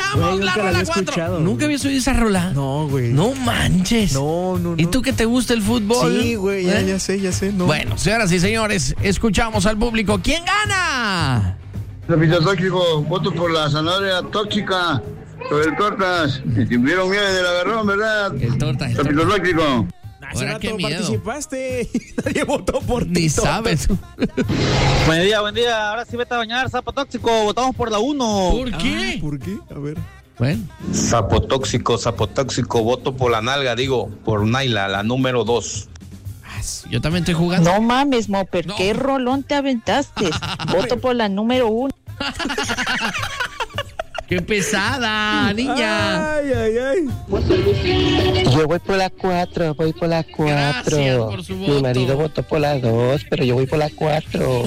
escuchamos Güey, la nunca la rola había 4. escuchado, ¿Nunca güey. habías oído esa rola? No, güey. No manches. No. ¿Y tú que te gusta el fútbol? Sí, güey, ya sé, no. Bueno, señoras y señores, escuchamos al público. ¿Quién gana? Zapito tóxico, voto por la zanahoria tóxica. Por el tortas. Tuvieron miedo del agarrón, ¿verdad? El torta. Zapito tóxico. Hace Ahora, rato qué miedo. participaste y nadie votó por ti. Ni tonto. sabes. Buen día. Ahora sí vete a bañar, sapo tóxico. Votamos por la 1. ¿Por qué? ¿Por qué? A ver. Bueno, Sapo tóxico, voto por la nalga, por Naila, la número 2. yo también estoy jugando. No mames, Moper, No. ¿qué rolón te aventaste? Voto por la número 1. ¡Qué pesada, niña! Ay. Yo voy por la 4, Gracias por su voto. Mi marido votó por la 2, pero yo voy por la 4.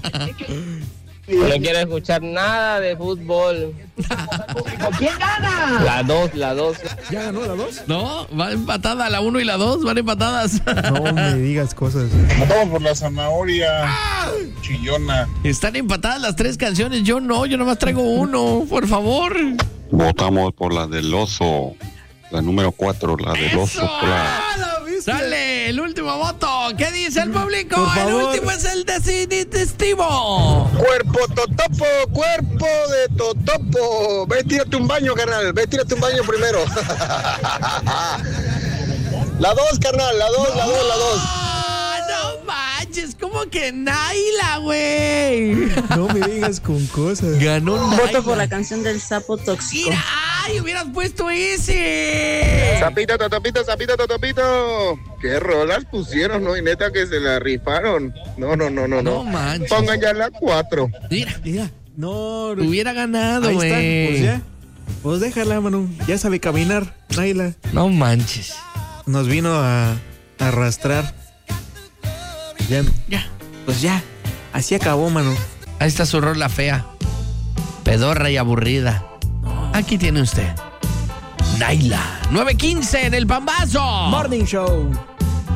No quiero escuchar nada de fútbol. ¿Quién gana? La 2. ¿Ya ganó la 2? No, va empatada la 1 y la 2, van empatadas. No me digas cosas. Votamos por la zanahoria chillona. Están empatadas las 3 canciones, yo nomás traigo 1, por favor. Votamos por la del oso, la número 4, la del oso. Dale, el último voto. ¿Qué dice el público? Por El favor. último es el definitivo. Cuerpo de totopo. Ve, tírate un baño, carnal. Ve, tírate un baño primero. La 2, carnal, la 2. Ah, no manches, ¿cómo que Naila, güey? No me digas con cosas. Ganó Naila. Voto por la canción del sapo tóxico. Mira, ay, hubieras puesto ese. Zapito. Qué rolas pusieron, ¿no? Y neta que se la rifaron. No. No manches. Pongan ya la 4. Mira, No, hubiera ganado, ahí está. güey. Pues ya. Pues déjala, Manu. Ya sabe caminar, Naila. No manches. Nos vino a arrastrar. Ya. Pues ya. Así acabó, Manu. Ahí está su rola fea. Pedorra y aburrida. Aquí tiene usted. Naila. 9:15 en el Pambazo. Morning Show.